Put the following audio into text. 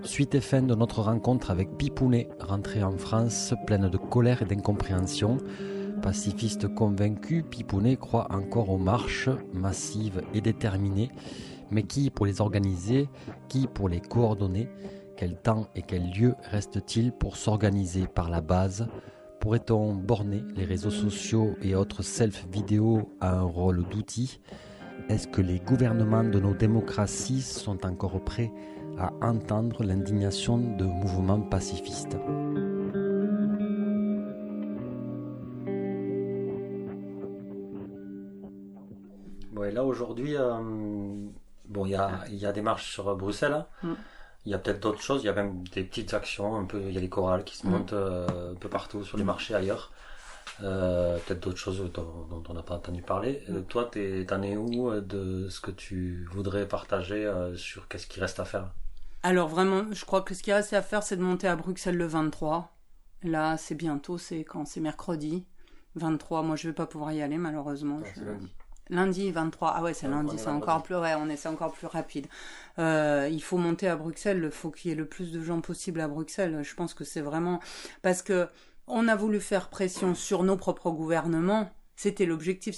Suite et fin de notre rencontre avec Pipounet, rentré en France pleine de colère et d'incompréhension. Pacifiste convaincu, Pipounet croit encore aux marches massives et déterminées. Mais qui pour les organiser? Qui pour les coordonner? Quel temps et quel lieu reste-t-il pour s'organiser par la base? Pourrait-on borner les réseaux sociaux et autres self-vidéos à un rôle d'outil? Est-ce que les gouvernements de nos démocraties sont encore prêts à entendre l'indignation de mouvements pacifistes? Bon, et là aujourd'hui, il y a des marches sur Bruxelles. Il y a peut-être d'autres choses, il y a même des petites actions, un peu, il y a les chorales qui se montent un peu partout sur les marchés ailleurs. Peut-être d'autres choses dont on n'a pas entendu parler. Toi, t'en es où de ce que tu voudrais partager sur qu'est-ce qui reste à faire? Alors vraiment, je crois que ce qui reste à faire, c'est de monter à Bruxelles le 23. Là, c'est bientôt, c'est mercredi 23. Moi, je vais pas pouvoir y aller malheureusement. C'est lundi. Lundi 23. Ah ouais, c'est lundi, c'est encore plus c'est encore plus rapide. Il faut monter à Bruxelles, il faut qu'il y ait le plus de gens possible à Bruxelles. Je pense que c'est vraiment parce que on a voulu faire pression sur nos propres gouvernements, c'était l'objectif.